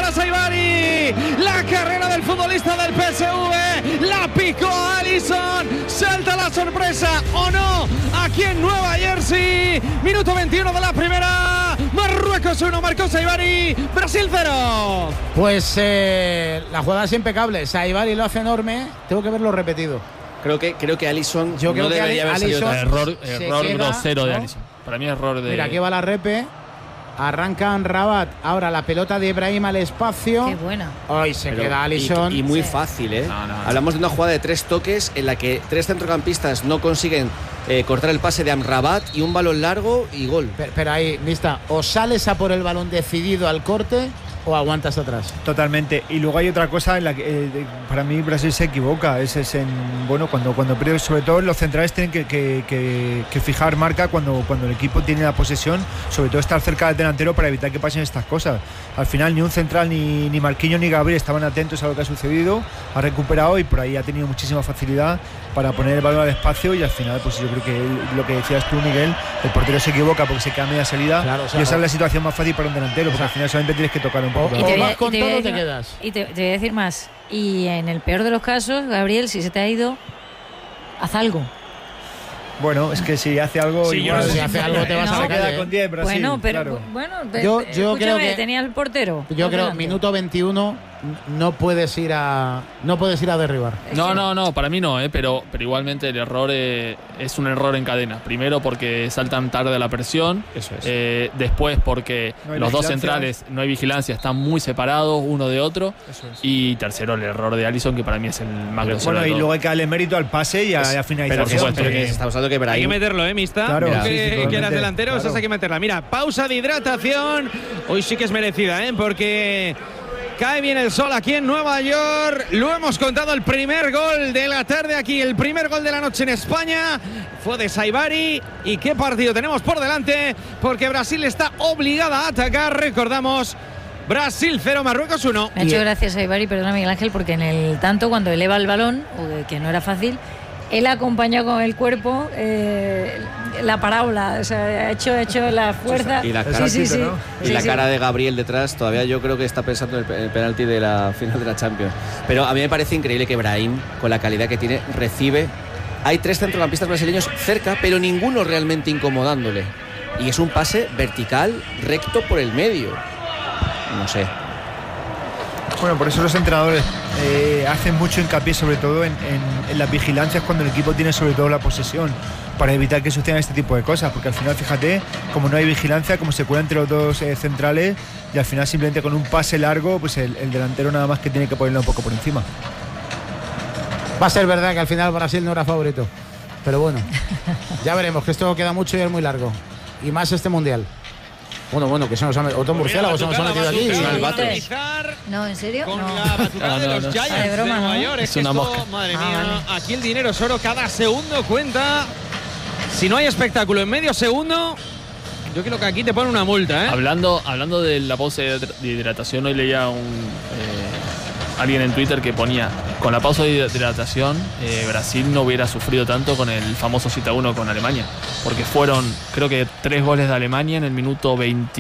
para Saibari. La carrera del futbolista del PSV. La picó Alisson. Salta la sorpresa o no aquí en Nueva Jersey. Minuto 21 de la primera. Marruecos 1, marcó Saibari. Brasil 0. Pues la jugada es impecable. Saibari lo hace enorme. Tengo que verlo repetido. Creo que Alisson Yo creo no debería haber salido. Error queda, grosero de ¿no? Alisson. Para mí error de... Mira, aquí va la repe. Arranca Rabat. Ahora la pelota de Ibrahim al espacio. Qué buena. Ay, se Pero, queda Alisson. y muy fácil, ¿eh? No. Hablamos de una jugada de 3 toques en la que 3 centrocampistas no consiguen cortar el pase de Amrabat y un balón largo y gol. Pero ahí, Mista, o sales a por el balón decidido al corte o aguantas atrás. Totalmente. Y luego hay otra cosa en la que para mí Brasil se equivoca. Es cuando pierde, sobre todo los centrales tienen que fijar marca cuando el equipo tiene la posesión, sobre todo estar cerca del delantero para evitar que pasen estas cosas. Al final ni un central, ni Marquinhos ni Gabriel estaban atentos a lo que ha sucedido. Ha recuperado y por ahí ha tenido muchísima facilidad para poner el balón al espacio, y al final pues yo creo que lo que decías tú, Miguel, el portero se equivoca porque se queda a media salida, claro, o sea, y esa es la situación más fácil para un delantero, porque al final solamente tienes que tocar un poco. O vas con todo, te quedas. Y te voy a decir más. Y en el peor de los casos, Gabriel, si se te ha ido, haz algo. Bueno, es que si hace algo, si hace algo te vas a quedar con 10 Brasil. Bueno, pero claro. Yo creo que tenía el portero. Yo creo que minuto 21 no puedes ir a derribar. No, para mí no, pero igualmente el error es un error en cadena. Primero porque saltan tarde a la presión. Eso es. Después porque no los dos centrales no hay vigilancia, están muy separados uno de otro. Eso es. Y tercero el error de Alisson, que para mí es el más grosero. Bueno, y luego hay que darle mérito al pase y a la finalización. Pero por supuesto, que estamos hablando que Brahim... Hay que meterlo, Mista. Claro, que eras delantero, claro. Hay que meterla. Mira, pausa de hidratación. Hoy sí que es merecida, porque cae bien el sol aquí en Nueva York. Lo hemos contado, el primer gol de la tarde aquí, el primer gol de la noche en España fue de Saibari. ¿Y qué partido tenemos por delante? Porque Brasil está obligada a atacar. Recordamos, Brasil 0, Marruecos 1. Me ha hecho gracia Saibari, perdona Miguel Ángel, porque en el tanto, cuando eleva el balón, que no era fácil, él ha acompañado con el cuerpo la parábola, o sea, ha hecho la fuerza. Y la cara, sí. ¿no? Y la cara de Gabriel detrás, todavía yo creo que está pensando en el penalti de la final de la Champions. Pero a mí me parece increíble que Brahim, con la calidad que tiene, recibe. Hay 3 centrocampistas brasileños cerca, pero ninguno realmente incomodándole. Y es un pase vertical, recto por el medio. No sé. Bueno, por eso los entrenadores hacen mucho hincapié sobre todo en las vigilancias cuando el equipo tiene sobre todo la posesión, para evitar que sucedan este tipo de cosas, porque al final, fíjate, como no hay vigilancia, como se cuela entre los dos centrales, y al final simplemente con un pase largo, pues el delantero nada más que tiene que ponerlo un poco por encima. Va a ser verdad que al final Brasil no era favorito, pero bueno, ya veremos, que esto queda mucho y es muy largo, y más este mundial. Bueno, que se nos ha metido otro murciélago, se nos ha metido aquí. No, ¿en serio? Con la batucada de los Giants de Nueva York. Es una mosca. Madre mía, aquí el dinero es oro, cada segundo cuenta. Si no hay espectáculo en medio segundo, yo creo que aquí te ponen una multa, ¿eh? Hablando de la pausa de hidratación, hoy leía alguien en Twitter que ponía: con la pausa de hidratación, Brasil no hubiera sufrido tanto con el famoso 7-1 con Alemania, porque fueron, creo que 3 goles de Alemania en el minuto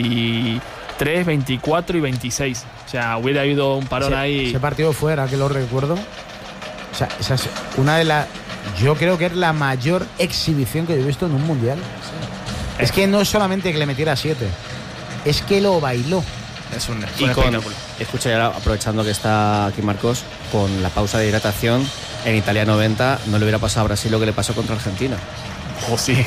23, 24 y 26. O sea, hubiera habido un parón ahí. Ese partido fuera, que lo recuerdo. O sea, esa es una de las... Yo creo que es la mayor exhibición que yo he visto en un mundial. Sí. Es que no es solamente que le metiera 7, es que lo bailó. Es un espectáculo. Escucha, ya aprovechando que está aquí Marcos, con la pausa de hidratación en Italia 90 no le hubiera pasado a Brasil lo que le pasó contra Argentina. O sí.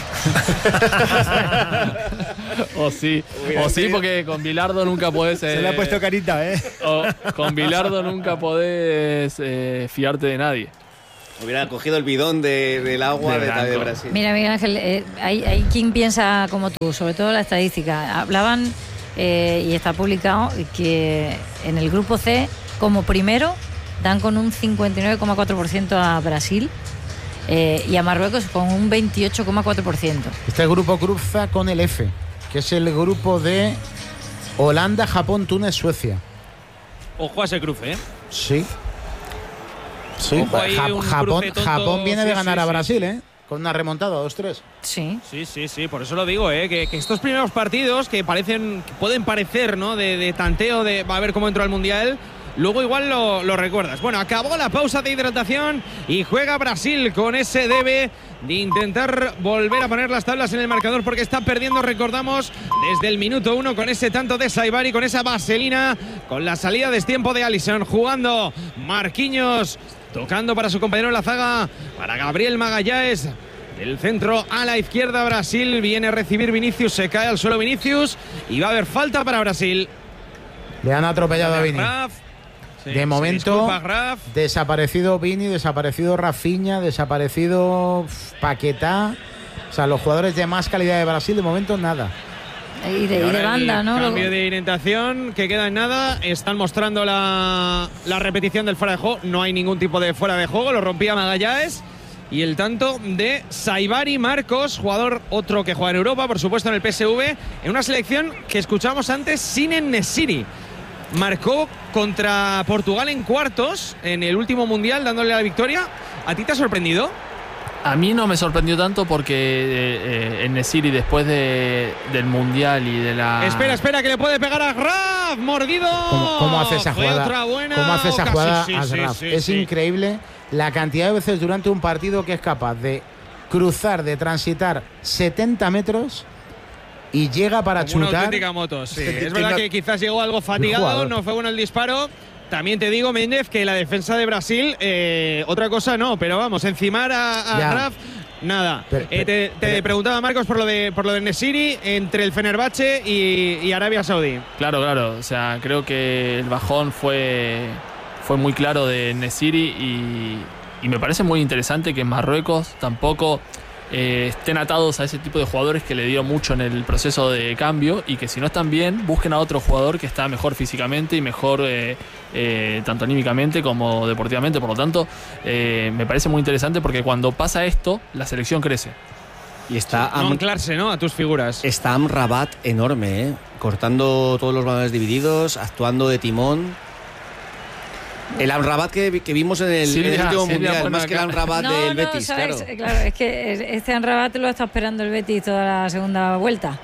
o sí, porque con Bilardo nunca podés... Se le ha puesto carita, con Bilardo nunca podés fiarte de nadie. Hubiera cogido el bidón del agua de Brasil. Mira, Miguel Ángel, hay quien piensa como tú, sobre todo la estadística. Hablaban, y está publicado, que en el grupo C, como primero, dan con un 59,4% a Brasil. Y a Marruecos con un 28,4%. Este grupo cruza con el F, que es el grupo de Holanda, Japón, Túnez, Suecia. Ojo a ese cruce, Sí. Japón viene de ganar a Brasil, con una remontada 2-3. Sí. Sí, por eso lo digo, que estos primeros partidos que pueden parecer, ¿no? de tanteo, de va a ver cómo entró al Mundial, luego igual lo recuerdas. Bueno, acabó la pausa de hidratación y juega Brasil con ese debe de intentar volver a poner las tablas en el marcador porque está perdiendo, recordamos, desde el minuto 1 con ese tanto de Saibari, con esa vaselina, con la salida de tiempo de Alisson, jugando Marquinhos, tocando para su compañero en la zaga, para Gabriel Magalhães. El centro a la izquierda, Brasil viene a recibir Vinicius, se cae al suelo Vinicius y va a haber falta para Brasil. Le han atropellado a Vini. Sí, de momento, disculpa, desaparecido Vini, desaparecido Rafinha, desaparecido Paquetá. O sea, los jugadores de más calidad de Brasil, de momento nada. Y de banda, ¿no? Cambio de orientación que queda en nada. Están mostrando la repetición del fuera de juego. No hay ningún tipo de fuera de juego. Lo rompía Magalhães. Y el tanto de Saibari Marcos, jugador otro que juega en Europa, por supuesto en el PSV, en una selección que escuchábamos antes sin En-Nesyri. Marcó contra Portugal en cuartos en el último mundial, dándole la victoria. ¿A ti te ha sorprendido? A mí no me sorprendió tanto porque En-Nesyri después del mundial y de la... Espera, que le puede pegar a Graf, mordido. ¿Cómo hace esa jugada? Otra buena ¿Cómo hace esa jugada sí, a Graf? sí, es increíble la cantidad de veces durante un partido que es capaz de cruzar, de transitar 70 metros y llega para chutar. Una auténtica moto, sí. Es verdad que quizás llegó algo fatigado, no fue bueno el disparo. También te digo, Méndez, que la defensa de Brasil, otra cosa no, pero vamos, encimar a Graf, nada. Te preguntaba, Marcos, por lo de En-Nesyri entre el Fenerbahce y Arabia Saudí. Claro, o sea, creo que el bajón fue muy claro de En-Nesyri y me parece muy interesante que en Marruecos tampoco estén atados a ese tipo de jugadores que le dio mucho en el proceso de cambio y que si no están bien, busquen a otro jugador que está mejor físicamente y mejor tanto anímicamente como deportivamente. Por lo tanto, me parece muy interesante porque cuando pasa esto, la selección crece. Y está no anclarse, ¿no?, a tus figuras. Está Amrabat enorme, cortando todos los balones divididos, actuando de timón. El Amrabat que vimos en el último mundial, más que el Amrabat del Betis, ¿sabes? Claro, es que este Amrabat lo está esperando el Betis toda la segunda vuelta.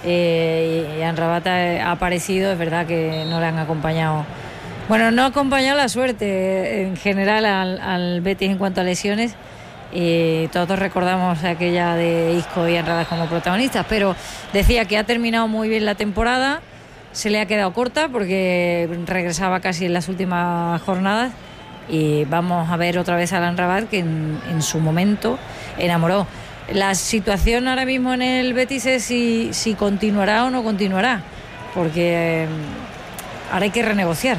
Y Amrabat ha aparecido, es verdad que no le han acompañado. Bueno, no ha acompañado la suerte en general al Betis en cuanto a lesiones. Todos recordamos aquella de Isco y Amrabat como protagonistas, pero decía que ha terminado muy bien la temporada. Se le ha quedado corta porque regresaba casi en las últimas jornadas y vamos a ver otra vez a Amrabat que en su momento enamoró. La situación ahora mismo en el Betis es si continuará o no continuará, porque ahora hay que renegociar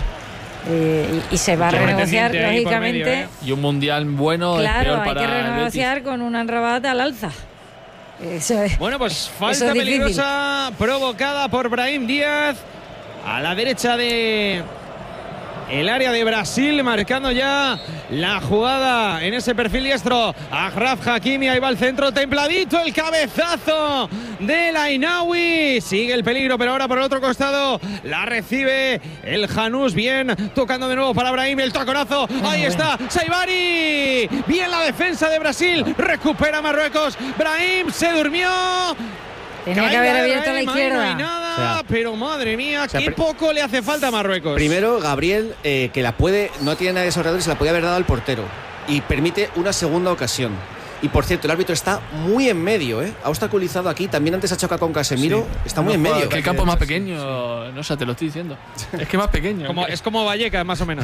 y se va a renegociar lógicamente medio, y un mundial bueno, claro, es peor para hay que renegociar el Betis. con un Amrabat al alza. Bueno, pues falta peligrosa provocada por Brahim Díaz a la derecha de el área de Brasil, marcando ya la jugada en ese perfil diestro. Achraf Hakimi, ahí va el centro, templadito el cabezazo del Ainaoui. Sigue el peligro, pero ahora por el otro costado la recibe el Janús. Bien, tocando de nuevo para Brahim, el taconazo. Ahí está, Saibari. Bien la defensa de Brasil, recupera Marruecos. Brahim se durmió. Tenía que haber abierto a la izquierda. No hay nada, pero madre mía, qué poco le hace falta a Marruecos. Primero, Gabriel, que la puede, no tiene nada de esos alrededores, se la podía haber dado al portero. Y permite una segunda ocasión. Y por cierto, el árbitro está muy en medio, ha obstaculizado aquí. También antes ha chocado con Casemiro, está muy en medio. Es que el campo es más pequeño, no, ya te lo estoy diciendo. Es que es más pequeño. Es como Vallecas, más o menos.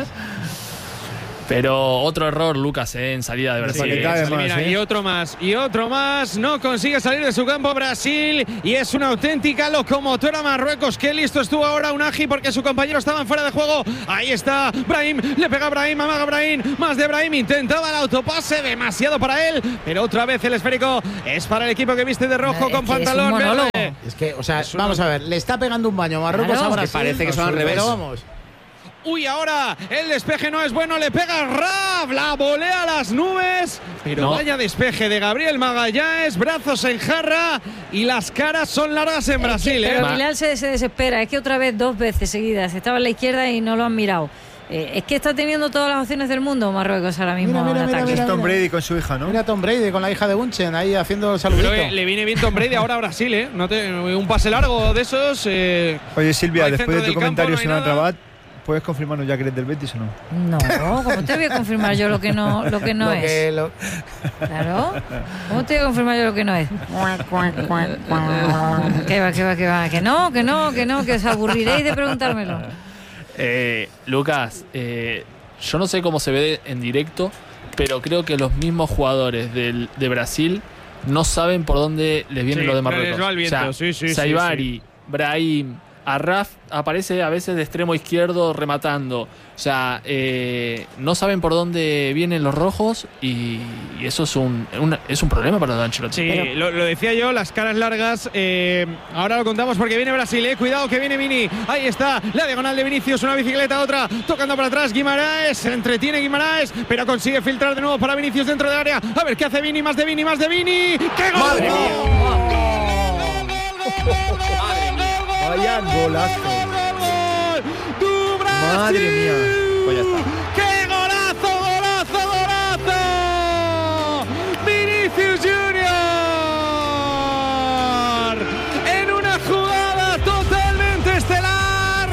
Pero otro error, Lucas, en salida de Brasil. Y otro más. No consigue salir de su campo Brasil. Y es una auténtica locomotora Marruecos. Qué listo estuvo ahora Unagi porque su compañero estaba fuera de juego. Ahí está Brahim. Le pega a Brahim, amaga a Brahim. Más de Brahim. Intentaba el autopase. Demasiado para él. Pero otra vez el esférico es para el equipo que viste de rojo con pantalón verde. Es que, o sea, vamos a ver. Le está pegando un baño Marruecos a Brasil. Parece que son al revés. Pero vamos. Uy, ahora el despeje no es bueno, le pega Raf, la volea a las nubes, pero vaya despeje de Gabriel Magalhães, brazos en jarra y las caras son largas en Brasil. Pero Milán se desespera, es que otra vez 2 veces seguidas, estaba en la izquierda y no lo han mirado. Es que está teniendo todas las opciones del mundo Marruecos ahora mismo. Mira, Es Tom Brady con su hija, ¿no? Mira Tom Brady con la hija de Bunchen ahí haciendo el saludito. Pero le viene bien Tom Brady ahora a Brasil, ¿eh? Un pase largo de esos. Oye, Silvia, no hay después de centro tu del campo, comentario no hay sobre nada. Rabat, ¿puedes confirmarnos ya que eres del Betis o no? No, ¿cómo te voy a confirmar yo lo que no es? Claro. ¿Cómo te voy a confirmar yo lo que no es? ¿Qué va? Que os aburriréis de preguntármelo. Lucas, yo no sé cómo se ve en directo, pero creo que los mismos jugadores de Brasil no saben por dónde les viene Sí, lo de les Marruecos. va el viento, sí. Saibari, Brahim, Arraf aparece a veces de extremo izquierdo rematando. O sea, no saben por dónde vienen los rojos y eso es un problema para Ancelotti. Sí, lo decía yo, las caras largas. Ahora lo contamos porque viene Brasil, cuidado que viene Vini. Ahí está, la diagonal de Vinicius, una bicicleta, otra, tocando para atrás Guimaraes, se entretiene Guimaraes, pero consigue filtrar de nuevo para Vinicius dentro del área. A ver qué hace Vini, más de Vini. ¡Qué gol! ¡Madre Vaya golazo. Madre mía. Pues ya está. ¡Qué golazo! Vinicius Junior en una jugada totalmente estelar.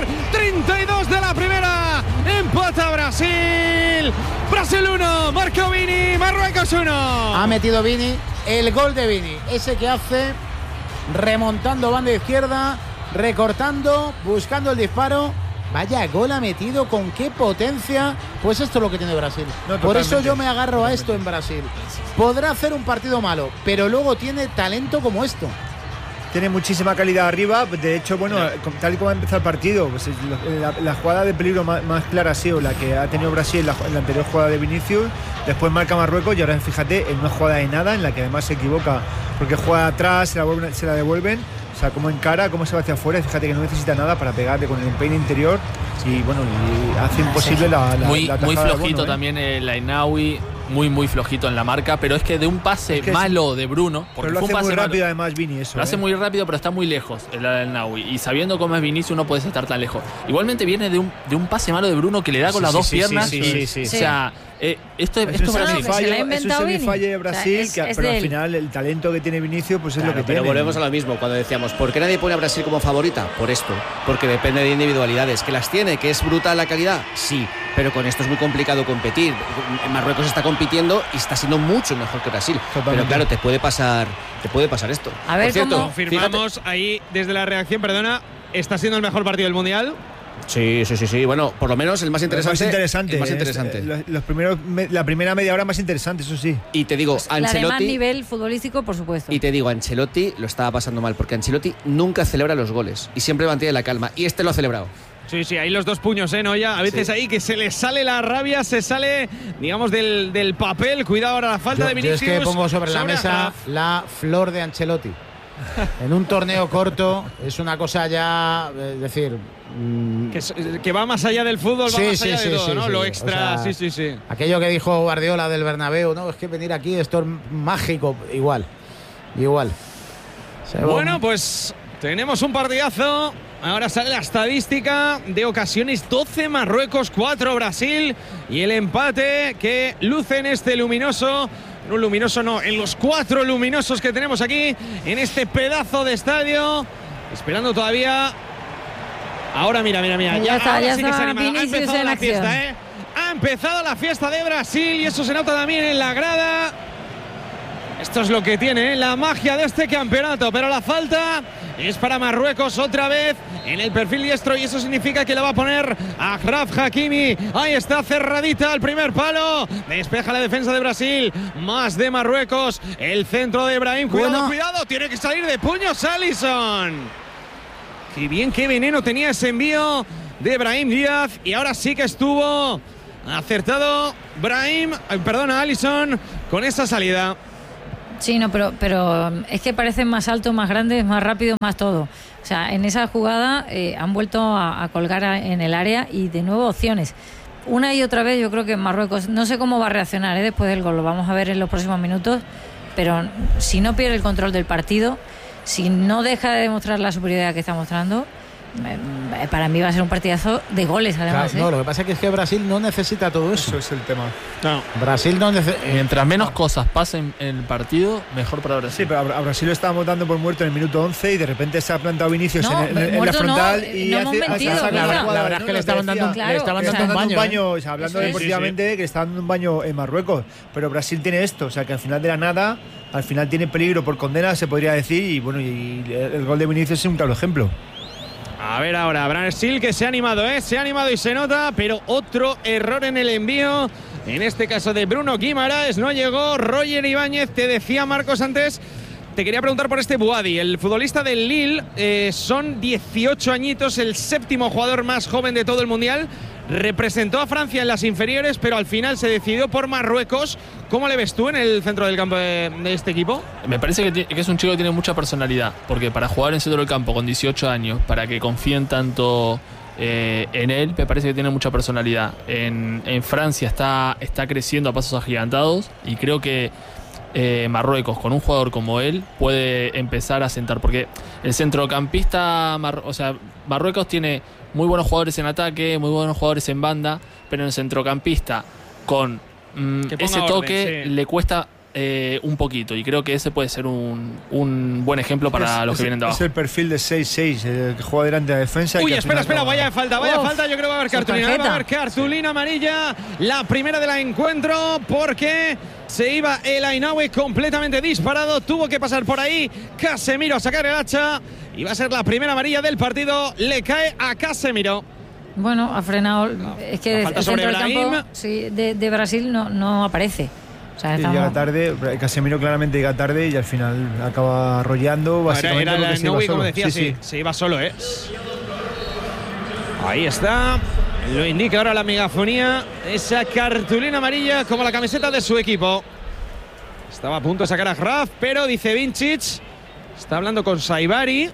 32 de la primera. Empata Brasil. Brasil 1, marcó Vini, Marruecos 1. Ha metido Vini el gol de Vini. Ese que hace remontando banda izquierda, recortando, buscando el disparo. Vaya gol ha metido, con qué potencia. Pues esto es lo que tiene Brasil. No, por eso totalmente. yo me agarro a esto en Brasil. Podrá hacer un partido malo, pero luego tiene talento como esto. Tiene muchísima calidad arriba. De hecho, bueno, tal y como ha empezado el partido, pues la jugada de peligro más clara ha sido la que ha tenido Brasil en la anterior jugada de Vinicius. Después marca Marruecos y ahora fíjate en una jugada de nada en la que además se equivoca porque juega atrás, se la devuelven. O sea, cómo encara, cómo se va hacia afuera. Fíjate que no necesita nada para pegarle con el empeine interior y bueno, y hace imposible la muy tajada de flojito Bono, también el Ainaoui, muy flojito en la marca, pero es que de un pase malo de Bruno, porque pero lo fue un hace pase muy rápido malo, además Vini eso. lo hace muy rápido, pero está muy lejos el Ainaoui, y sabiendo cómo es Vinicius no puedes estar tan lejos. Igualmente viene de un pase malo de Bruno que le da con las dos piernas. Sí. O sea, esto es un Brasil. semifalle de Brasil, O sea, es pero de al él. final el talento que tiene Vinicius pues es lo que Pero tiene. volvemos a lo mismo cuando decíamos, ¿por qué nadie pone a Brasil como favorita? Por esto, porque depende de individualidades. ¿Que las tiene? ¿Que es brutal la calidad? Sí, pero con esto es muy complicado competir. Marruecos está compitiendo y está siendo mucho mejor que Brasil. Totalmente. Pero claro, te puede pasar esto. A ver Por cierto, cómo- Confirmamos ahí desde la reacción, perdona, está siendo el mejor partido del Mundial. Sí. Bueno, por lo menos el más interesante. El más El interesante. más interesante. Los primeros, la primera media hora más interesante, eso sí. Y te digo, la de más Ancelotti. nivel futbolístico, por supuesto. Y te digo, Ancelotti lo estaba pasando mal, porque Ancelotti nunca celebra los goles y siempre mantiene la calma. Y este lo ha celebrado. Sí, ahí los dos puños, ¿no? Ya a veces ahí que se le sale la rabia, se sale, digamos, del papel. Cuidado ahora la falta de Yo Vinicius. es que pongo sobre la mesa Arraf. la flor de Ancelotti. En un torneo corto es una cosa ya, es decir, Que va más allá del fútbol, va Sí, más sí, allá sí, de todo, sí, ¿no? sí. Lo extra, O sea, sí. aquello que dijo Guardiola del Bernabéu, no, es que venir aquí esto es mágico, igual. Bueno, pues tenemos un partidazo. Ahora sale la estadística de ocasiones: 12 Marruecos, 4 Brasil. Y el empate que luce en este luminoso. No luminoso, no, en los 4 luminosos que tenemos aquí, en este pedazo de estadio. Esperando todavía. Ahora mira. Ya está, ahora ya sí que se está ha animado. Ha Vinicius empezado en la acción. fiesta, ¿eh? Ha empezado la fiesta de Brasil y eso se nota también en la grada. Esto es lo que tiene, la magia de este campeonato, pero la falta es para Marruecos otra vez en el perfil diestro y eso significa que la va a poner Achraf Hakimi. Ahí está, cerradita al primer palo. Despeja la defensa de Brasil, más de Marruecos. El centro de Brahim, cuidado, tiene que salir de puños Alisson. Qué bien, qué veneno tenía ese envío de Brahim Díaz y ahora sí que estuvo acertado Alisson con esa salida. Sí, no, pero es que parecen más altos, más grandes, más rápidos, más todo. O sea, en esa jugada han vuelto a colgar en el área y de nuevo opciones. Una y otra vez yo creo que Marruecos, no sé cómo va a reaccionar después del gol, lo vamos a ver en los próximos minutos, pero si no pierde el control del partido, si no deja de demostrar la superioridad que está mostrando, para mí va a ser un partidazo de goles, además. Claro, no, lo que pasa es que Brasil no necesita todo eso. Eso es el tema. No. Brasil no necesita. Mientras menos cosas pasen en el partido, mejor para Brasil. Sí, pero a Brasil lo estábamos dando por muerto en el minuto 11 y de repente se ha plantado Vinicius en la frontal y no hemos mentido, la verdad es que le estaban dando un baño. O sea, hablando deportivamente, que le estaban dando un baño en Marruecos. Pero Brasil tiene esto, o sea, que al final de la nada, al final tiene peligro por condena, se podría decir, y bueno, y el gol de Vinicius es un claro ejemplo. A ver ahora, Brasil que se ha animado, se ha animado y se nota, pero otro error en el envío, en este caso de Bruno Guimaraes, no llegó Roger Ibáñez. Te decía Marcos antes, te quería preguntar por este Bouhaddi, el futbolista del Lille, son 18 añitos, el 7º jugador más joven de todo el Mundial, representó a Francia en las inferiores, pero al final se decidió por Marruecos. ¿Cómo le ves tú en el centro del campo de este equipo? Me parece que es un chico que tiene mucha personalidad, porque para jugar en centro del campo con 18 años, para que confíen tanto en él, me parece que tiene mucha personalidad. En Francia está creciendo a pasos agigantados y creo que Marruecos, con un jugador como él, puede empezar a sentar, porque el centrocampista, Marruecos tiene muy buenos jugadores en ataque, muy buenos jugadores en banda, pero en el centrocampista con ese toque le cuesta un poquito, y creo que ese puede ser un buen ejemplo para los que vienen de abajo. Es el perfil de 6-6, el que juega delante de la defensa. Uy, espera, vaya falta, yo creo que va a haber cartulina, va a haber cartulina amarilla, la primera del encuentro, porque se iba el Ainaoui completamente disparado, tuvo que pasar por ahí Casemiro a sacar el hacha, y va a ser la primera amarilla del partido, le cae a Casemiro. Bueno, ha frenado, es que el centro del campo de Brasil no aparece. O sea, llega tarde, Casemiro claramente llega tarde y al final acaba arrollando. Básicamente era el Ainaoui, como decía, sí. Se iba solo, Ahí está, lo indica ahora la megafonía, esa cartulina amarilla como la camiseta de su equipo. Estaba a punto de sacar a Graf, pero dice Vincic, está hablando con Saibari,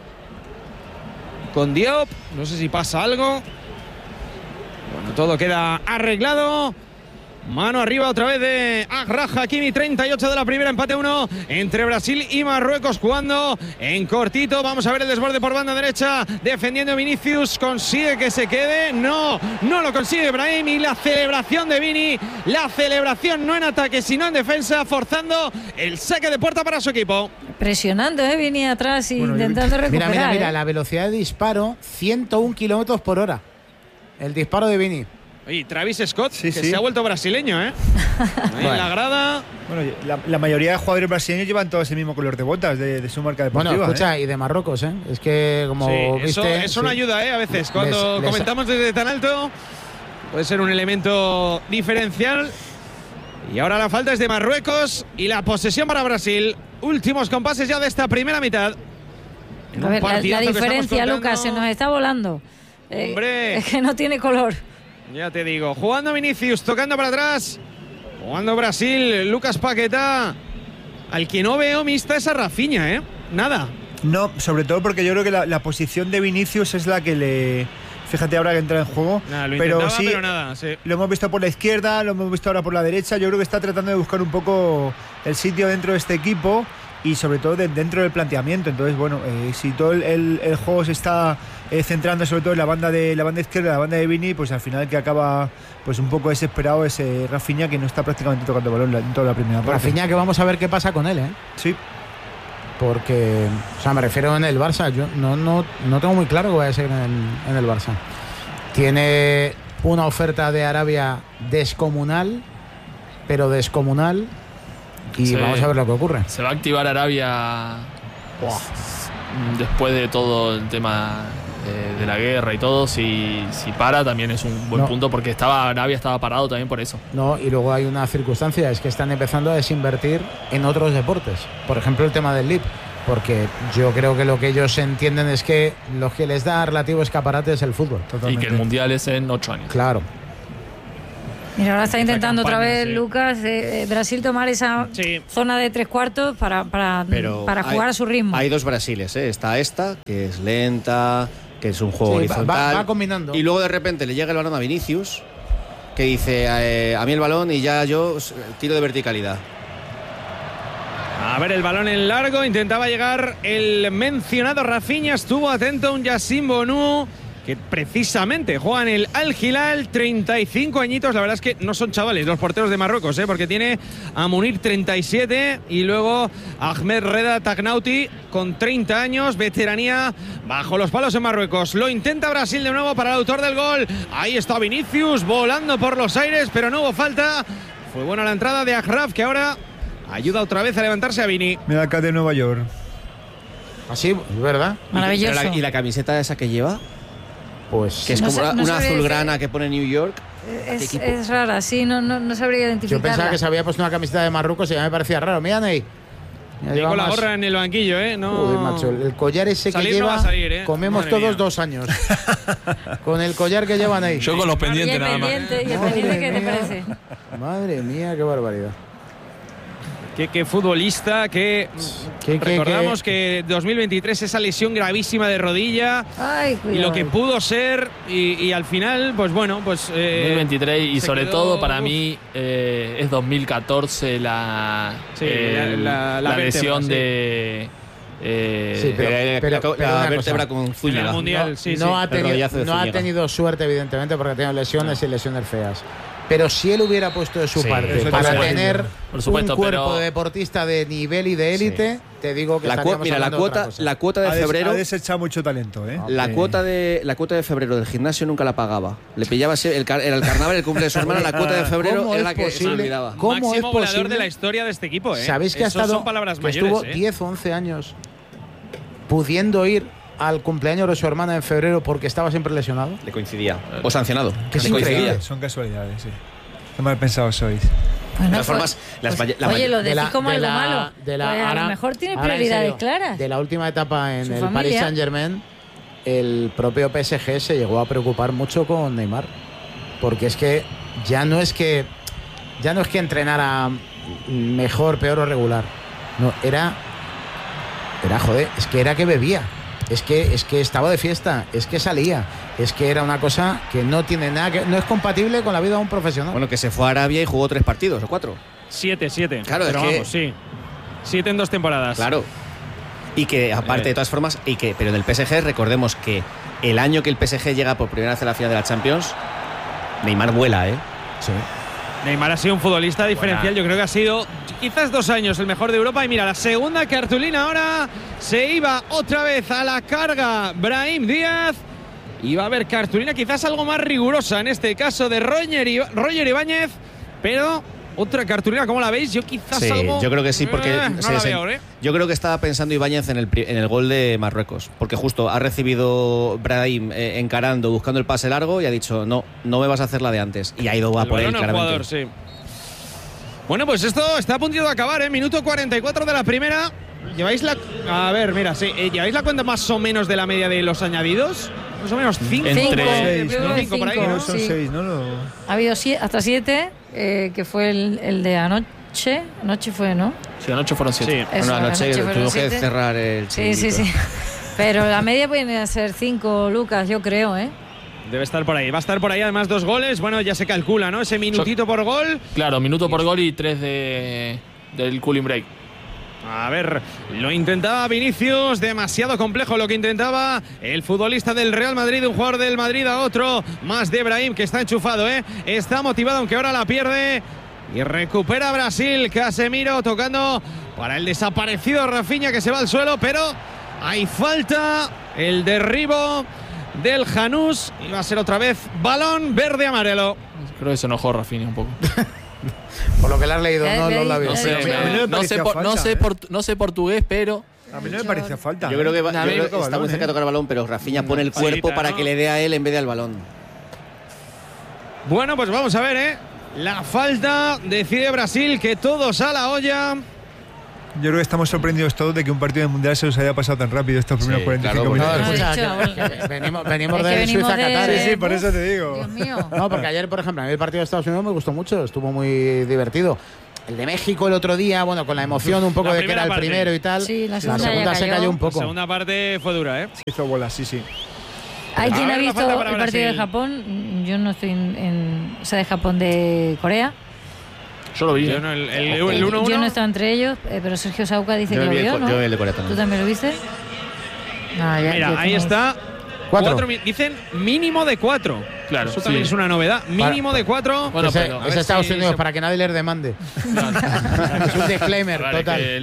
con Diop, no sé si pasa algo. Bueno, todo queda arreglado. Mano arriba otra vez de Achraf Hakimi, 38 de la primera, empate 1 entre Brasil y Marruecos, jugando en cortito. Vamos a ver el desborde por banda derecha, defendiendo Vinicius, consigue que se quede, no lo consigue Brahim, y la celebración de Vini, la celebración no en ataque sino en defensa, forzando el saque de puerta para su equipo. Presionando, Vini atrás y intentando recuperar. Mira, la velocidad de disparo, 101 kilómetros por hora, el disparo de Vini. Y Travis Scott, se ha vuelto brasileño, En la grada. Bueno, la mayoría de jugadores brasileños llevan todos el mismo color de botas de su marca deportiva. Bueno, escucha, y de Marruecos, Es que como viste... Eso no ayuda, a veces. Cuando comentamos desde tan alto, puede ser un elemento diferencial. Y ahora la falta es de Marruecos y la posesión para Brasil. Últimos compases ya de esta primera mitad. A ver, la diferencia, Lucas, se nos está volando. Hombre. Es que no tiene color. Ya te digo, jugando Vinicius, tocando para atrás, jugando Brasil, Lucas Paquetá. Al que no veo mixta es a Rafinha, nada. No, sobre todo porque yo creo que la posición de Vinicius es la que le... Fíjate ahora que entra en juego. Pero nada, sí. Lo hemos visto por la izquierda, lo hemos visto ahora por la derecha. Yo creo que está tratando de buscar un poco el sitio dentro de este equipo y sobre todo dentro del planteamiento. Entonces, bueno, si todo el juego se está centrando sobre todo en la banda izquierda, la banda de Vini, pues al final que acaba pues un poco desesperado ese Rafinha, que no está prácticamente tocando balón en toda la primera parte. Rafinha, que vamos a ver qué pasa con él, Sí. Porque, o sea, me refiero en el Barça, yo no tengo muy claro que vaya a ser en el Barça. Tiene una oferta de Arabia descomunal, y vamos a ver lo que ocurre. Se va a activar Arabia después de todo el tema de la guerra y todo. Si para, también es un buen punto, porque Arabia estaba parado también por eso. No, y luego hay una circunstancia, es que están empezando a desinvertir en otros deportes. Por ejemplo, el tema del LIP, porque yo creo que lo que ellos entienden es que lo que les da relativo escaparate es el fútbol. Totalmente. Y que el Mundial es en 8 años. Claro. Mira, ahora está intentando otra vez, Lucas, Brasil tomar esa zona de 3/4 para jugar a su ritmo. Hay dos Brasiles, Está esta, que es lenta, que es un juego horizontal. Va combinando. Y luego de repente le llega el balón a Vinicius, que dice, a mí el balón y ya yo tiro de verticalidad. A ver, el balón en largo, intentaba llegar el mencionado Rafinha, estuvo atento un Yassine Bonu. que precisamente juega en el Al Hilal, 35 añitos. La verdad es que no son chavales los porteros de Marruecos, porque tiene a Munir 37 y luego Ahmed Reda Tagnauti con 30 años, veteranía bajo los palos en Marruecos. Lo intenta Brasil de nuevo para el autor del gol. Ahí está Vinicius volando por los aires, pero no hubo falta. Fue buena la entrada de Achraf, que ahora ayuda otra vez a levantarse a Vini. Mira acá de Nueva York. Así, es verdad. Maravilloso. ¿Y la camiseta esa que lleva? Pues Que es como no una sabría azulgrana decir. que pone New York. Es rara, sí, no sabría yo identificarla. pensaba que se había puesto una camiseta de Marruecos y ya me parecía raro. Mira, Ney. Y con la gorra en el banquillo, No. Joder, macho, el collar ese Salir que no lleva, va a salir, comemos Madre todos mía. 2 años. Con el collar que llevan ahí. Yo con los Y pendientes el nada más. pendiente, Madre ¿qué te mía. parece? Madre mía, qué barbaridad. Qué futbolista, ¿Qué? recordamos que 2023 esa lesión gravísima de rodilla Ay, y cuidado. lo que pudo ser y al final, pues bueno, pues 2023 y se sobre quedó- todo para mí es 2014 la la lesión vértebra, de Sí, pero la una vértebra cosa. con en Zúñiga. el mundial, sí, no, ha El tenido, rodillazo de no ha Zúñiga. tenido suerte, evidentemente, porque ha tenido lesiones y lesiones feas. Pero si él hubiera puesto de su Sí, parte eso para te tener por supuesto, un cuerpo pero- de deportista de nivel y de élite, te digo que La estaríamos mira, hablando de otra cosa. la cuota de Ha febrero. desechado mucho talento, ¿eh? La cuota de febrero del gimnasio nunca la pagaba. Le pillaba era el carnaval, el cumple de su hermana, la cuota de febrero ¿Cómo era es la que se posible? olvidaba. ¿Cómo es máximo goleador posible? de la historia de este equipo, ¿Sabéis que ha Esos estado, son palabras que mayores, estuvo 10 o 11 años pudiendo ir al cumpleaños de su hermana en febrero porque estaba siempre lesionado? Le coincidía. O sancionado. Que es Le coincidía. increíble. Son casualidades, sí. Qué mal pensados sois. Bueno, De todas formas, oye, lo decís como de algo la- malo. de la- Pues a ahora- lo mejor tiene ahora, en prioridades serio, claras. De la última etapa en Su el familia. Paris Saint-Germain, el propio PSG se llegó a preocupar mucho con Neymar, porque es que ya no es que entrenara mejor, peor o regular. No, era joder, es que era que bebía. Es que estaba de fiesta, es que salía, es que era una cosa que no tiene nada que no es compatible con la vida de un profesional. Bueno, que se fue a Arabia y jugó 3 partidos o 4. 7. Claro, pero es que- vamos, sí. 7 en 2 temporadas. Claro. Y que aparte, de todas formas, pero del PSG, recordemos que el año que el PSG llega por primera vez a la final de la Champions, Neymar vuela, ¿eh? Sí. Neymar ha sido un futbolista diferencial. Yo creo que ha sido quizás 2 años el mejor de Europa. Y mira, la segunda cartulina ahora se iba otra vez a la carga Brahim Díaz. Y va a haber cartulina quizás algo más rigurosa en este caso de Roger Ibáñez. Pero otra cartulina, ¿cómo la veis? Yo quizás Sí, algo... yo creo que sí, porque no la veo, ¿eh? yo creo que estaba pensando Ibáñez en el gol de Marruecos, porque justo ha recibido Brahim encarando, buscando el pase largo y ha dicho, no me vas a hacer la de antes. Y ha ido a El por él, balón al claramente. jugador, sí. Bueno, pues esto está a punto de acabar, ¿eh? Minuto 44 de la primera. ¿Lleváis la...? A ver, mira, sí. ¿Lleváis la cuenta más o menos de la media de los añadidos? Más o menos 5. Entre- Seis, ¿no? 5 por ahí, Cinco, ¿no? No, son sí. 6, ¿no? Ha habido hasta 7, que fue el de anoche. Anoche fue, ¿no? Sí, anoche fueron 7. Sí. Eso, Bueno, anoche fueron tuvimos que 7. cerrar el Sí, sí, chiringuito. sí. Pero la media pueden ser 5, Lucas, yo creo, ¿eh? Debe estar por ahí. Va a estar por ahí además 2 goles. Bueno, ya se calcula, ¿no? Ese minutito por gol. Claro, minuto por gol y 3 del cooling break. A ver, lo intentaba Vinicius, demasiado complejo lo que intentaba el futbolista del Real Madrid, un jugador del Madrid a otro, más de Brahim, que está enchufado, está motivado, aunque ahora la pierde. Y recupera Brasil, Casemiro tocando para el desaparecido Rafinha, que se va al suelo, pero hay falta, el derribo del Janús, y va a ser otra vez balón verde-amarelo. Creo que se enojó Rafinha un poco. Por lo que le has leído, no los labios. No sé, A mí no me parecía falta, no sé portugués, pero A mí no me parecía falta. Yo creo que, A mí me toca está muy balón, cerca de tocar el balón, pero Rafinha pone el Facilita, cuerpo para ¿no? que le dé a él en vez de al balón. Bueno, pues vamos a ver, la falta, decide Brasil, que todos a la olla. Yo creo que estamos sorprendidos todos de que un partido del Mundial se nos haya pasado tan rápido estos primeros Sí, 45 claro, No, minutos. escucha, Lo he dicho, que venimos Es que de venimos Suiza a de- Qatar. Sí, por eso te digo. Dios mío. No, porque ayer, por ejemplo, a mí el partido de Estados Unidos me gustó mucho, estuvo muy divertido. El de México el otro día, bueno, con la emoción un poco La de que era el primera parte. primero y tal. Sí, la la segunda segunda ya se cayó. cayó un La poco. segunda parte fue dura, Hizo bolas, sí, sí. ¿Hay A quien ver, ha la visto falta para el partido de Brasil. Japón? Yo no estoy o sea, de Japón de Corea. yo lo vi. Yo no, el 1-1. Yo no estaba entre ellos, pero Sergio Sauca dice Yo que lo vi vio, ¿no? el de Corea ¿Tú también. también lo viste? No, ya- yo Mira, ahí tengo- está. Dicen mínimo de 4. Claro, eso también es una novedad. Mínimo de 4. Bueno, Bueno, es Estados Unidos, para que nadie les demande. Es un disclaimer total.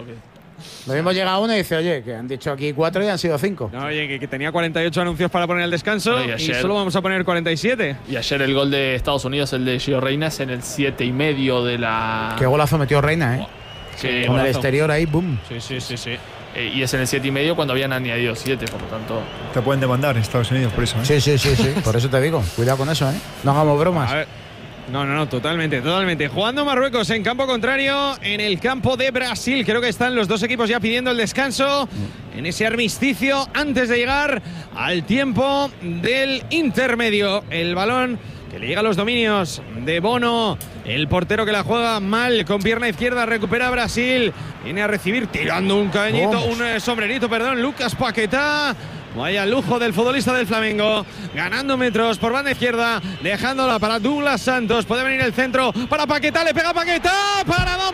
Lo mismo llega uno y dice, oye, que han dicho aquí 4 y han sido 5. No, oye, que tenía 48 anuncios para poner el descanso, bueno, y solo vamos a poner 47. Y ayer el gol de Estados Unidos, el de Gio Reyna, es en el 7,5 de la... Qué golazo metió Reina, ¿eh? Sí, Con golazo. el exterior ahí, boom. Sí. Y es en el 7,5 cuando habían añadido 7, por lo tanto... Te pueden demandar en Estados Unidos por eso, ¿eh? Sí. Por eso te digo, cuidado con eso, ¿eh? No hagamos bromas. A ver. No, totalmente. Jugando Marruecos en campo contrario, en el campo de Brasil. Creo que están los dos equipos ya pidiendo el descanso en ese armisticio antes de llegar al tiempo del intermedio. El balón que le llega a los dominios de Bono, el portero que la juega mal con pierna izquierda, recupera Brasil, viene a recibir tirando un sombrerito, Lucas Paquetá. Vaya lujo del futbolista del Flamengo, ganando metros por banda izquierda, dejándola para Douglas Santos. Puede venir el centro para Paquetá, le pega Paquetá. Paradón.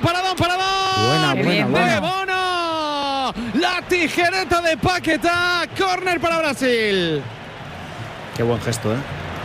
Buena. De Bono. La tijereta de Paquetá. Córner para Brasil. Qué buen gesto, ¿eh?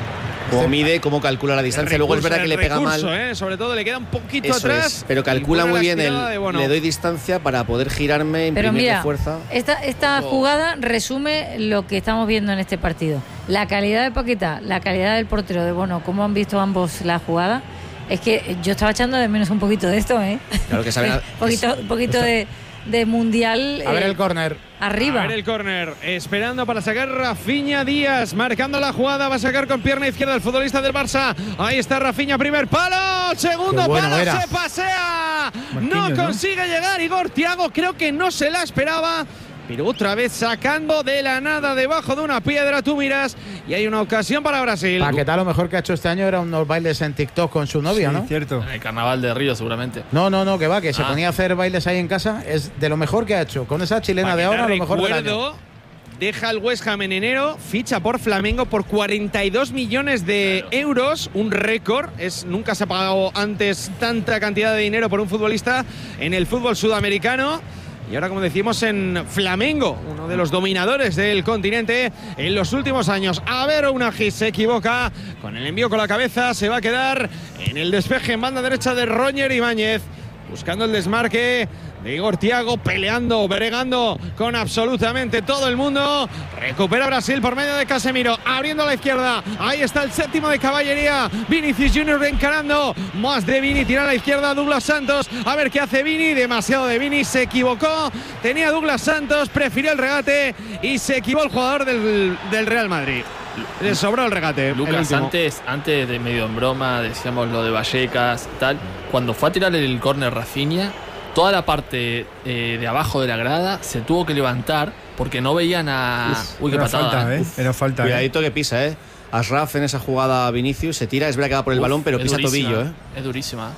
Cómo mide, cómo calcula la distancia. Luego es verdad que le pega mal. Sobre todo le queda un poquito Eso atrás. es, pero calcula muy bien le doy distancia para poder girarme, Pero imprimirle mira, fuerza. Esta jugada resume lo que estamos viendo en este partido. La calidad de Paquetá, la calidad del portero de Bono, cómo han visto ambos la jugada. Es que yo estaba echando de menos un poquito de esto, ¿eh? Claro que saben. Un poquito de mundial. A ver el córner. Arriba. A ver el córner, esperando para sacar Rafinha Díaz, marcando la jugada, va a sacar con pierna izquierda el futbolista del Barça. Ahí está Rafinha, primer palo, segundo bueno palo, era. se pasea. Marquinhos, No consigue llegar Igor Thiago, creo que no se la esperaba. Pero otra vez sacando de la nada debajo de una piedra, tú miras, y hay una ocasión para Brasil. Paquetá lo mejor que ha hecho este año era unos bailes en TikTok con su novia, ¿no? Cierto. En el carnaval de Río, seguramente. No, que se ponía a hacer bailes ahí en casa. Es de lo mejor que ha hecho. Con esa chilena de ahora, lo mejor del año. Deja el West Ham en enero, ficha por Flamengo por 42 millones de euros, un récord. Nunca se ha pagado antes tanta cantidad de dinero por un futbolista en el fútbol sudamericano. Y ahora, como decimos, en Flamengo, uno de los dominadores del continente en los últimos años. A ver, Unagi se equivoca con el envío con la cabeza, se va a quedar en el despeje en banda derecha de Roger Ibáñez, buscando el desmarque de Igor Thiago, peleando, bregando con absolutamente todo el mundo. Recupera Brasil por medio de Casemiro, abriendo a la izquierda. Ahí está el séptimo de caballería, Vinicius Junior encarando. Más de Vini, tira a la izquierda Douglas Santos. A ver qué hace Vini, demasiado de Vini, se equivocó. Tenía Douglas Santos, prefirió el regate y se equivocó el jugador del Real Madrid. Le sobró el regate. Lucas, antes de medio en broma, decíamos lo de Vallecas, tal. Cuando fue a tirar el córner Rafinha, toda la parte de abajo de la grada se tuvo que levantar porque no veían a... Uy, qué patada. Falta, ¿eh? Era falta. Cuidadito que pisa, ¿eh? Ashraf en esa jugada Vinicius se tira, es verdad que va por el balón, pero pisa tobillo, ¿eh? Es durísima.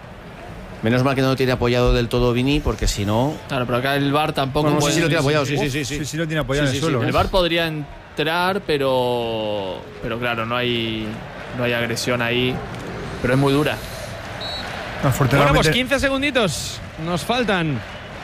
Menos mal que no lo tiene apoyado del todo Vini, porque si no... Claro, pero acá el VAR tampoco... No, puede... sí lo tiene apoyado, sí. Sí, lo tiene apoyado en el suelo. El VAR podría entrar, pero claro, no hay agresión ahí. Pero es muy dura. Bueno, pues 15 segunditos nos faltan.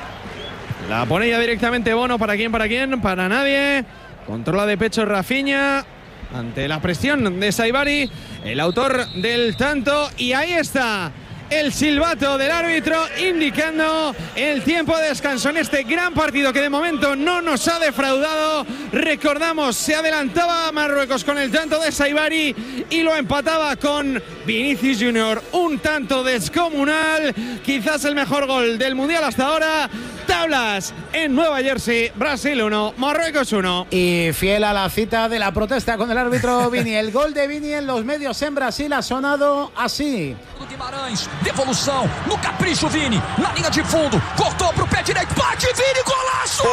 La pone ya directamente Bono. ¿Para quién? Para nadie. Controla de pecho Rafinha ante la presión de Saibari, el autor del tanto. Y ahí está el silbato del árbitro indicando el tiempo de descanso en este gran partido que de momento no nos ha defraudado. Recordamos, se adelantaba Marruecos con el tanto de Saibari y lo empataba con Vinicius Junior. Un tanto descomunal, quizás el mejor gol del Mundial hasta ahora. Tablas en Nueva Jersey, Brasil 1, Marruecos 1. Y fiel a la cita de la protesta con el árbitro Vini, el gol de Vini en los medios en Brasil ha sonado así. Guimarães, devolução, no capricho Vini, na linha de fundo, cortou pro pé direito, bate Vini, golaço!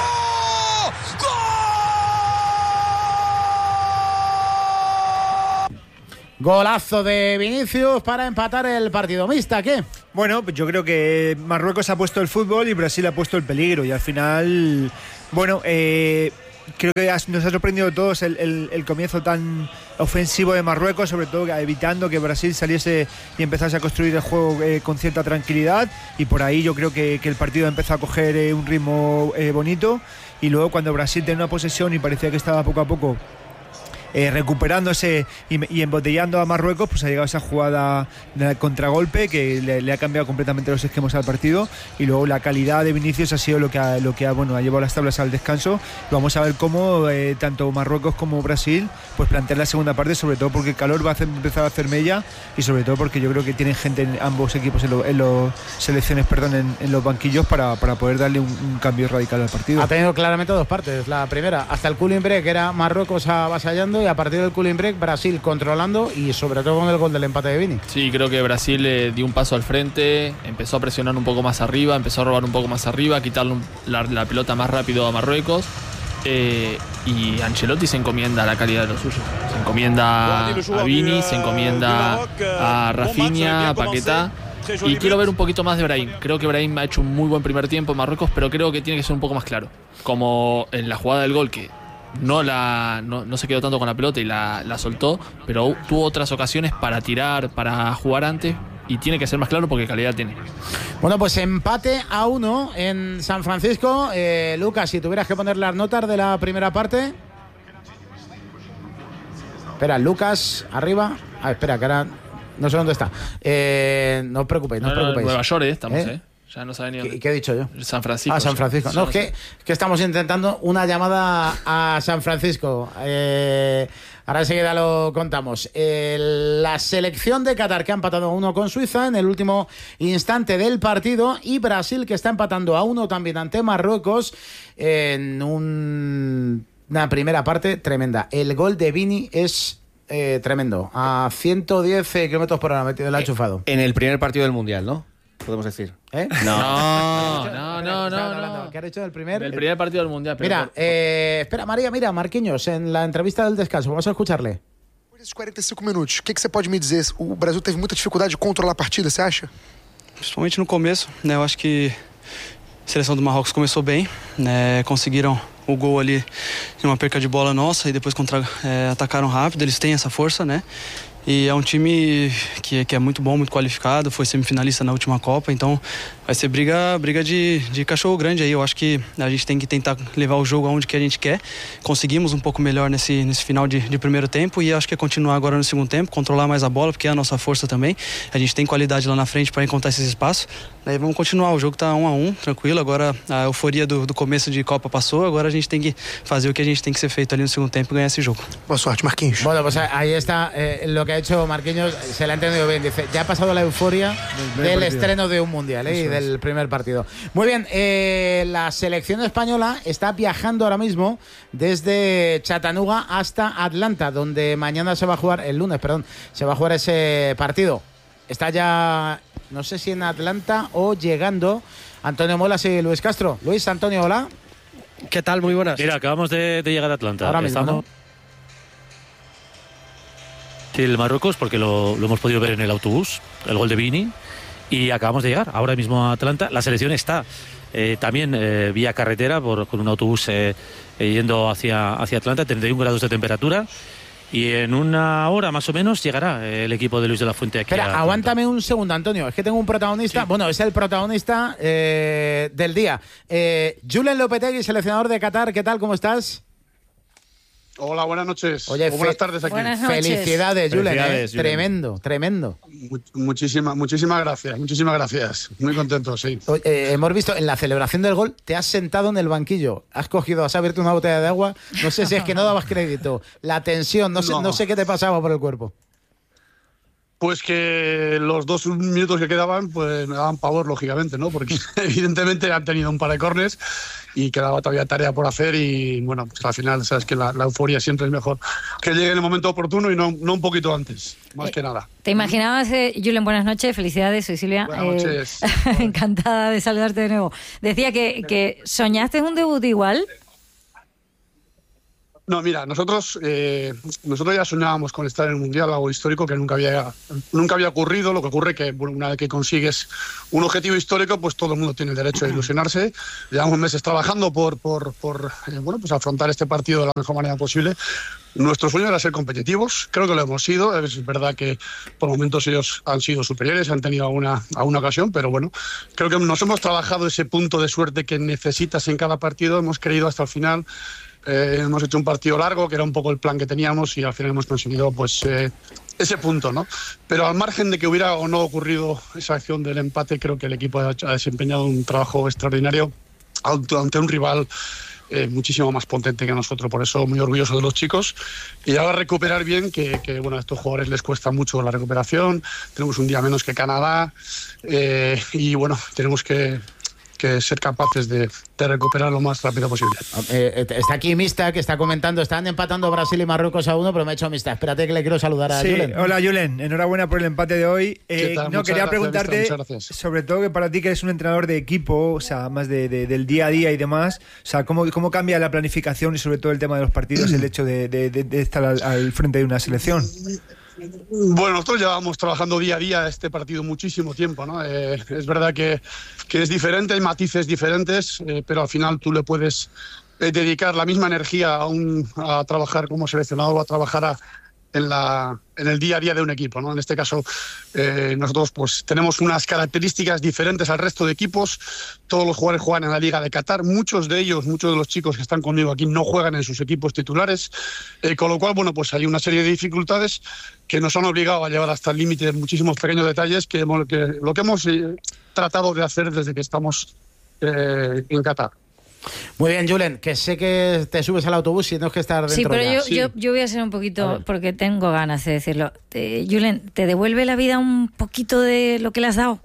Golazo de Vinicius para empatar el partido. ¿Mista qué? Bueno, yo creo que Marruecos ha puesto el fútbol y Brasil ha puesto el peligro. Y al final, bueno, creo que nos ha sorprendido a todos el comienzo tan ofensivo de Marruecos, sobre todo evitando que Brasil saliese y empezase a construir el juego con cierta tranquilidad, y por ahí yo creo que el partido empezó a coger un ritmo bonito, y luego cuando Brasil tenía una posesión y parecía que estaba poco a poco recuperándose y embotellando a Marruecos, pues ha llegado esa jugada de contragolpe que le ha cambiado completamente los esquemas al partido, y luego la calidad de Vinicius ha sido lo que ha llevado las tablas al descanso. Vamos a ver cómo tanto Marruecos como Brasil pues plantean la segunda parte, sobre todo porque el calor va a empezar a hacer mella, y sobre todo porque yo creo que tienen gente en ambos equipos en los selecciones, en los banquillos para poder darle un cambio radical al partido. Ha tenido claramente dos partes. La primera, hasta el cooling break, era Marruecos avasallando, y a partir del cooling break Brasil controlando, y sobre todo con el gol del empate de Vini. Sí, creo que Brasil dio un paso al frente, empezó a presionar un poco más arriba, empezó a robar un poco más arriba, a quitarle la pelota más rápido a Marruecos, y Ancelotti se encomienda a la calidad de los suyos. Se encomienda a Vini, se encomienda a Rafinha, a Paquetá. Y quiero ver un poquito más de Brahim. Creo que Brahim ha hecho un muy buen primer tiempo en Marruecos, pero creo que tiene que ser un poco más claro. Como en la jugada del gol, que no se quedó tanto con la pelota y la soltó, pero tuvo otras ocasiones para tirar, para jugar antes, y tiene que ser más claro porque calidad tiene. Bueno, pues empate a 1 en San Francisco. Lucas, si tuvieras que poner las notas de la primera parte. Espera, Lucas, arriba. Espera, que ahora no sé dónde está. No os preocupéis, no os preocupéis. Nueva York estamos, Ya no sabe ni dónde. ¿Qué he dicho yo? San Francisco. San Francisco. No, es que estamos intentando una llamada a San Francisco. Ahora enseguida lo contamos. La selección de Qatar, que ha empatado a 1 con Suiza en el último instante del partido, y Brasil, que está empatando a 1 también ante Marruecos en una primera parte tremenda. El gol de Vini es tremendo. A 110 kilómetros por hora metido, el enchufado. En el primer partido del Mundial, ¿no? Podemos decir. No. ¿Qué ha dicho del primer? El primer partido del Mundial. Mira, espera, Maria, mira, Marquinhos, en la entrevista del descanso, vamos a escucharle. Por esses 45 minutos, o que você pode me dizer? O Brasil teve muita dificuldade de controlar a partida, você acha? Principalmente no começo, né? Eu acho que a seleção do Marrocos começou bem, né? Conseguiram o gol ali em uma perca de bola nossa e depois atacaram rápido. Eles têm essa força, né? E é um time que é muito bom, muito qualificado, foi semifinalista na última Copa, então vai ser briga de cachorro grande aí. Eu acho que a gente tem que tentar levar o jogo aonde que a gente quer. Conseguimos um pouco melhor nesse final de primeiro tempo, e acho que é continuar agora no segundo tempo, controlar mais a bola, porque é a nossa força também. A gente tem qualidade lá na frente para encontrar esses espaços. Daí vamos continuar, o jogo tá 1-1, tranquilo. Agora a euforia do começo de Copa passou, agora a gente tem que fazer o que a gente tem que ser feito ali no segundo tempo e ganhar esse jogo. Boa sorte, Marquinhos. Bueno, pues ahí está lo que ha hecho Marquinhos, se le ha entendido bien. Dice, ya ha pasado la euforia del estreno de un mundial y del primer partido. Muy bien, la selección española está viajando ahora mismo desde Chattanooga hasta Atlanta, donde mañana el lunes, se va a jugar ese partido. Está ya, no sé si en Atlanta o llegando Antonio Molas y Luis Castro. Luis, Antonio, hola. ¿Qué tal? Muy buenas. Mira, acabamos de llegar a Atlanta. Ahora mismo, estamos el Marruecos, porque lo hemos podido ver en el autobús, el gol de Vini, y acabamos de llegar ahora mismo a Atlanta. La selección está también vía carretera con un autobús yendo hacia Atlanta, 31 grados de temperatura, y en una hora más o menos llegará el equipo de Luis de la Fuente aquí. Espera, aguántame un segundo, Antonio, es que tengo un protagonista, bueno, es el protagonista del día. Julen Lopetegui, seleccionador de Qatar, ¿qué tal? ¿Cómo estás? Hola, buenas noches. Oye, buenas tardes aquí. Buenas noches. Felicidades, Julen. Felicidades, Julen. Tremendo. Muchísimas gracias. Muy contento, sí. Oye, hemos visto en la celebración del gol, te has sentado en el banquillo, has abierto una botella de agua, no sé si es que no dabas crédito, la tensión, no sé qué te pasaba por el cuerpo. Pues que los 2 minutos que quedaban, pues me daban pavor, lógicamente, ¿no? Porque evidentemente han tenido un par de corners y quedaba todavía tarea por hacer, y bueno, pues al final sabes que la euforia siempre es mejor que llegue en el momento oportuno y no un poquito antes, más que nada. ¿Te imaginabas, Julen, buenas noches, felicidades, soy Silvia. Buenas noches. Encantada de saludarte de nuevo. Decía que soñaste un debut igual. No, mira, nosotros ya soñábamos con estar en el Mundial, algo histórico que nunca había ocurrido. Lo que ocurre que una vez que consigues un objetivo histórico, pues todo el mundo tiene el derecho a ilusionarse. Llevamos meses trabajando por pues afrontar este partido de la mejor manera posible. Nuestro sueño era ser competitivos, creo que lo hemos sido. Es verdad que por momentos ellos han sido superiores, han tenido alguna ocasión, pero bueno, creo que nos hemos trabajado ese punto de suerte que necesitas en cada partido, hemos creído hasta el final. Hemos hecho un partido largo, que era un poco el plan que teníamos, y al final hemos conseguido pues ese punto, ¿no? Pero al margen de que hubiera o no ocurrido esa acción del empate, creo que el equipo ha desempeñado un trabajo extraordinario ante un rival muchísimo más potente que nosotros. Por eso muy orgulloso de los chicos, y ahora recuperar bien, que bueno, a estos jugadores les cuesta mucho la recuperación. Tenemos un día menos que Canadá, y bueno, tenemos que ser capaces de recuperar lo más rápido posible. Está aquí Mista, que está comentando, están empatando Brasil y Marruecos a 1, pero me ha hecho Mista. Espérate que le quiero saludar a Julen. Hola Julen, enhorabuena por el empate de hoy. Quería preguntarte, sobre todo que para ti, que eres un entrenador de equipo, o sea, más del día a día y demás, o sea, ¿cómo cambia la planificación y sobre todo el tema de los partidos, el hecho de estar al frente de una selección? Bueno, nosotros llevamos trabajando día a día este partido muchísimo tiempo, ¿no? Es verdad que es diferente, hay matices diferentes, pero al final tú le puedes dedicar la misma energía a trabajar como seleccionado o a trabajar en el día a día de un equipo, ¿no? En este caso, nosotros pues tenemos unas características diferentes al resto de equipos. Todos los jugadores juegan en la Liga de Qatar. Muchos de los chicos que están conmigo aquí no juegan en sus equipos titulares, con lo cual, bueno, pues hay una serie de dificultades que nos han obligado a llevar hasta el límite muchísimos pequeños detalles que lo que hemos tratado de hacer desde que estamos en Qatar. Muy bien, Julen, que sé que te subes al autobús y tienes que estar dentro. Sí, pero yo voy a ser un poquito, porque tengo ganas de decirlo. Julen, ¿te devuelve la vida un poquito de lo que le has dado?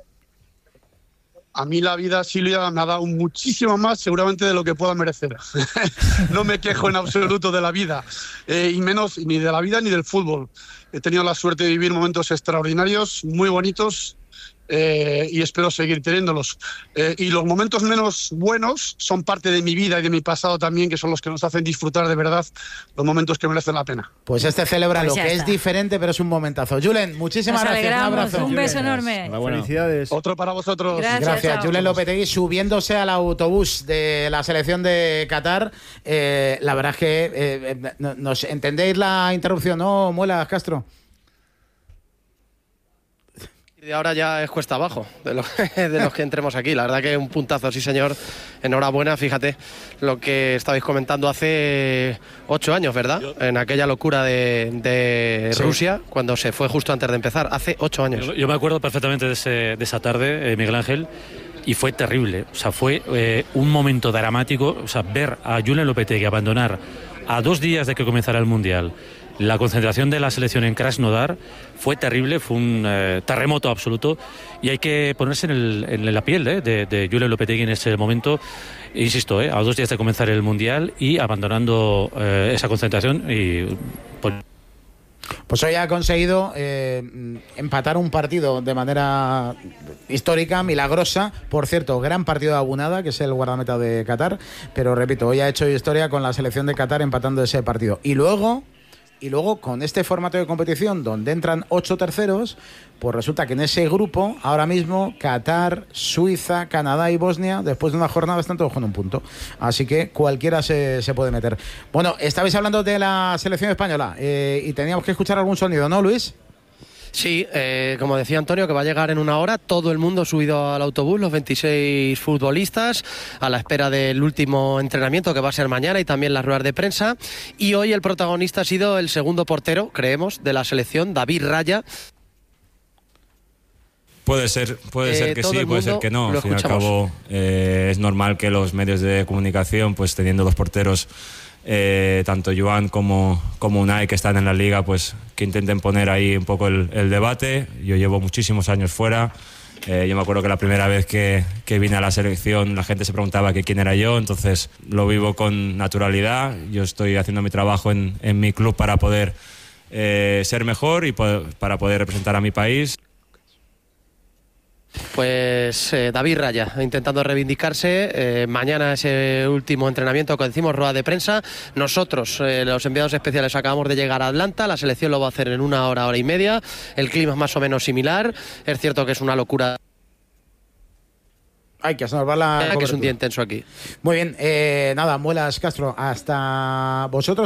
A mí la vida, Silvia, me ha dado muchísimo más, seguramente, de lo que pueda merecer. No me quejo en absoluto de la vida, y menos ni de la vida ni del fútbol. He tenido la suerte de vivir momentos extraordinarios, muy bonitos, y espero seguir teniéndolos. Y los momentos menos buenos son parte de mi vida y de mi pasado también, que son los que nos hacen disfrutar de verdad los momentos que merecen la pena. Pues celebra lo que es diferente, pero es un momentazo. Julen, muchísimas gracias. Un abrazo. Un beso enorme. Felicidades. Otro para vosotros. Gracias. Julen Lopetegui subiéndose al autobús de la selección de Qatar. La verdad es que ¿nos entendéis la interrupción, no, Muelas Castro? Y ahora ya es cuesta abajo de los que entremos aquí. La verdad que un puntazo, sí señor. Enhorabuena, fíjate lo que estabais comentando hace 8 años, ¿verdad? En aquella locura de Rusia, cuando se fue justo antes de empezar, hace 8 años. Yo me acuerdo perfectamente de esa tarde, Miguel Ángel, y fue terrible. O sea, fue un momento dramático. O sea, ver a Julen Lopetegui abandonar a 2 días de que comenzara el Mundial la concentración de la selección en Krasnodar fue terrible, fue un terremoto absoluto, y hay que ponerse en la piel de Julen Lopetegui en ese momento. Insisto, a 2 días de comenzar el Mundial y abandonando esa concentración. Y pues hoy ha conseguido empatar un partido de manera histórica, milagrosa. Por cierto, gran partido de Abunada, que es el guardameta de Qatar, pero repito, hoy ha hecho historia con la selección de Qatar empatando ese partido. Y luego, con este formato de competición donde entran 8 terceros, pues resulta que en ese grupo, ahora mismo, Qatar, Suiza, Canadá y Bosnia, después de una jornada, están todos con un punto. Así que cualquiera se puede meter. Bueno, estabais hablando de la selección española y teníamos que escuchar algún sonido, ¿no, Luis? Sí, como decía Antonio, que va a llegar en 1 hora, todo el mundo subido al autobús, los 26 futbolistas, a la espera del último entrenamiento que va a ser mañana, y también las ruedas de prensa. Y hoy el protagonista ha sido el segundo portero, creemos, de la selección, David Raya. Puede ser que sí, puede ser que no. Al fin y al cabo, es normal que los medios de comunicación, pues teniendo 2 porteros, tanto Joan como Unai, que están en la liga, pues que intenten poner ahí un poco el debate. Yo llevo muchísimos años fuera. Yo me acuerdo que la primera vez que vine a la selección la gente se preguntaba que quién era yo, entonces lo vivo con naturalidad. Yo estoy haciendo mi trabajo en mi club para poder ser mejor y para poder representar a mi país. Pues David Raya intentando reivindicarse. Mañana ese último entrenamiento que decimos, rueda de prensa. Nosotros, los enviados especiales, acabamos de llegar a Atlanta. La selección lo va a hacer en 1 hora, 1 hora y media. El clima es más o menos similar. Es cierto que es una locura. Hay que salvar la que es un día intenso aquí. Muy bien, nada, Muelas Castro, hasta vosotros.